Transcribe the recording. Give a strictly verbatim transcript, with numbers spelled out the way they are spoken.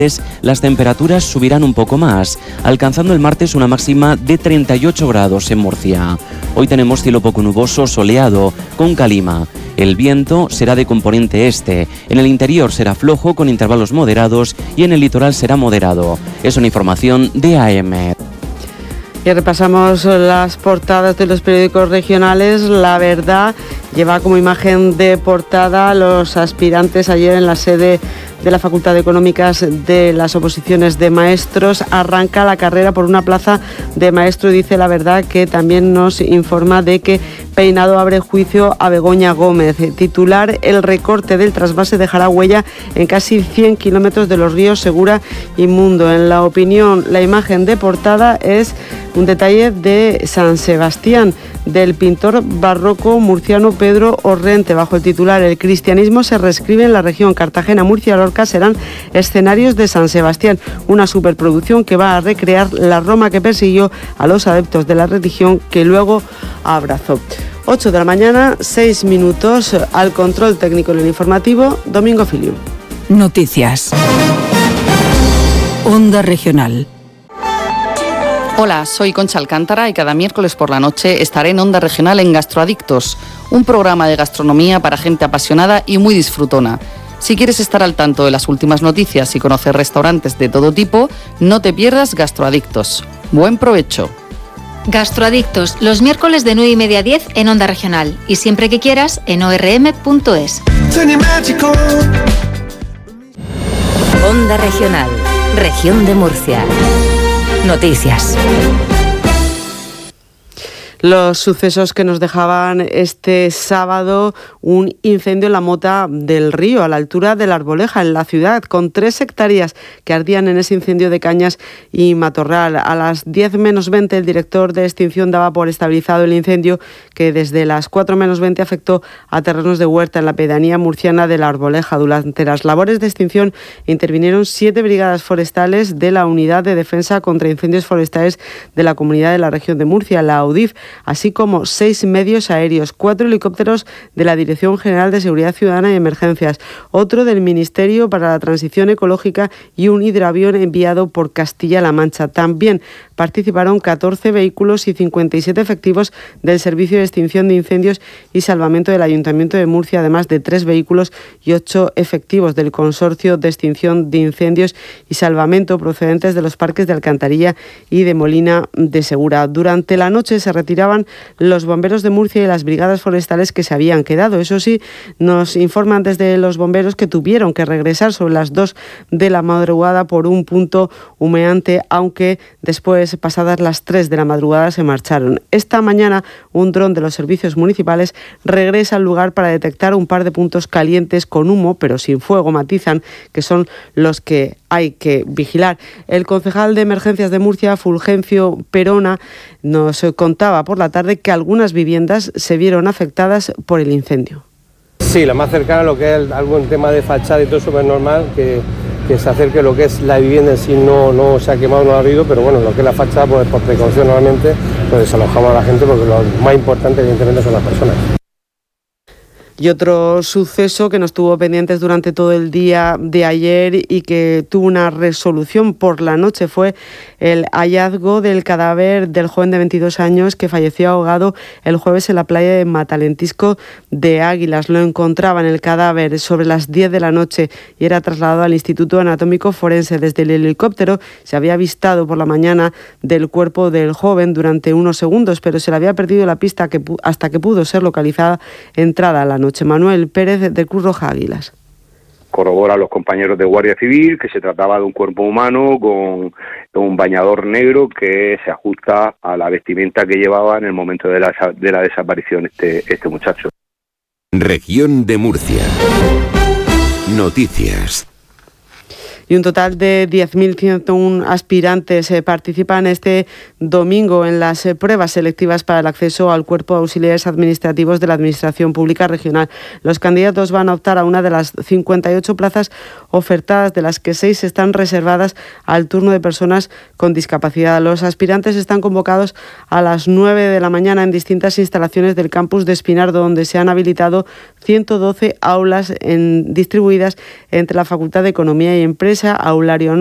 Las temperaturas subirán un poco más, alcanzando el martes una máxima de treinta y ocho grados en Murcia. Hoy tenemos cielo poco nuboso, soleado, con calima. El viento será de componente este, en el interior será flojo con intervalos moderados y en el litoral será moderado. Es una información de A M. Y repasamos las portadas de los periódicos regionales. La Verdad lleva como imagen de portada a los aspirantes ayer en la sede de la Facultad de Económicas de las oposiciones de maestros. Arranca la carrera por una plaza de maestro, dice La Verdad, que también nos informa de que Peinado abre juicio a Begoña Gómez. Titular: el recorte del trasvase dejará huella en casi cien kilómetros de los ríos Segura y Mundo. En La Opinión, la imagen de portada es un detalle de San Sebastián, del pintor barroco murciano Pedro Orrente, bajo el titular: el cristianismo se reescribe en la región. Cartagena, Murcia y Lorca serán escenarios de San Sebastián, una superproducción que va a recrear la Roma que persiguió a los adeptos de la religión que luego abrazó. ocho de la mañana, seis minutos, al control técnico en el informativo, Domingo Filiu. Noticias. Onda Regional. Hola, soy Concha Alcántara y cada miércoles por la noche estaré en Onda Regional en Gastroadictos, un programa de gastronomía para gente apasionada y muy disfrutona. Si quieres estar al tanto de las últimas noticias y conocer restaurantes de todo tipo, no te pierdas Gastroadictos. ¡Buen provecho! Gastroadictos, los miércoles de nueve y media a diez en Onda Regional y siempre que quieras en o erre eme punto es. Onda Regional, Región de Murcia. Noticias. Los sucesos que nos dejaban este sábado un incendio en la Mota del Río, a la altura de la Arboleja, en la ciudad, con tres hectáreas que ardían en ese incendio de cañas y matorral. A las diez menos veinte, el director de extinción daba por estabilizado el incendio, que desde las cuatro menos veinte afectó a terrenos de huerta en la pedanía murciana de la Arboleja. Durante las labores de extinción intervinieron siete brigadas forestales de la Unidad de Defensa contra Incendios Forestales de la Comunidad de la Región de Murcia, la U D I F, así como seis medios aéreos, cuatro helicópteros de la Dirección General de Seguridad Ciudadana y Emergencias, otro del Ministerio para la Transición Ecológica y un hidroavión enviado por Castilla-La Mancha. También participaron catorce vehículos y cincuenta y siete efectivos del Servicio de Extinción de Incendios y Salvamento del Ayuntamiento de Murcia, además de tres vehículos y ocho efectivos del Consorcio de Extinción de Incendios y Salvamento procedentes de los parques de Alcantarilla y de Molina de Segura. Durante la noche se retiraban los bomberos de Murcia y las brigadas forestales que se habían quedado. Eso sí, nos informan desde los bomberos que tuvieron que regresar sobre las dos de la madrugada por un punto humeante, aunque después, pasadas las tres de la madrugada, se marcharon. Esta mañana, un dron de los servicios municipales regresa al lugar para detectar un par de puntos calientes con humo, pero sin fuego, matizan, que son los que hay que vigilar. El concejal de Emergencias de Murcia, Fulgencio Perona, nos contaba por la tarde que algunas viviendas se vieron afectadas por el incendio. Sí, la más cercana a lo que es algún tema de fachada y todo eso es normal que, que se acerque lo que es la vivienda en sí, no, no se ha quemado, no ha habido, pero bueno, lo que es la fachada, pues por precaución normalmente, pues desalojamos a la gente porque lo más importante evidentemente son las personas. Y otro suceso que nos tuvo pendientes durante todo el día de ayer y que tuvo una resolución por la noche fue el hallazgo del cadáver del joven de veintidós años que falleció ahogado el jueves en la playa de Matalentisco de Águilas. Lo encontraban el cadáver sobre las diez de la noche y era trasladado al Instituto Anatómico Forense. Desde el helicóptero se había avistado por la mañana del cuerpo del joven durante unos segundos, pero se le había perdido la pista que, hasta que pudo ser localizada entrada a la noche. Manuel Pérez, de Cruz Roja Águilas. Corrobora a los compañeros de Guardia Civil que se trataba de un cuerpo humano con un bañador negro que se ajusta a la vestimenta que llevaba en el momento de la, de la desaparición este, este muchacho. Región de Murcia. Noticias. Y un total de diez mil ciento uno aspirantes eh, participan este domingo en las eh, pruebas selectivas para el acceso al Cuerpo de Auxiliares Administrativos de la Administración Pública Regional. Los candidatos van a optar a una de las cincuenta y ocho plazas ofertadas, de las que seis están reservadas al turno de personas con discapacidad. Los aspirantes están convocados a las nueve de la mañana en distintas instalaciones del campus de Espinardo, donde se han habilitado ciento doce aulas en, distribuidas entre la Facultad de Economía y Empresas Aulario